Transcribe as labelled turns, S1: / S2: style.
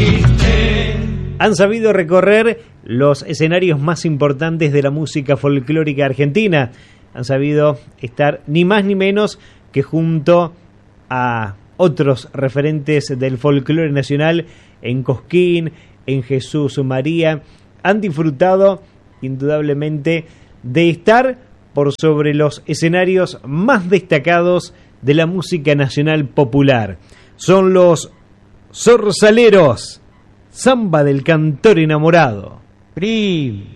S1: Han sabido recorrer los escenarios más importantes de la música folclórica argentina. Han sabido estar ni más ni menos que junto a otros referentes del folclore nacional en Cosquín, en Jesús María. Han disfrutado indudablemente de estar por sobre los escenarios más destacados de la música nacional popular. Son los Zorzaleros, Samba del Cantor Enamorado.
S2: PRI.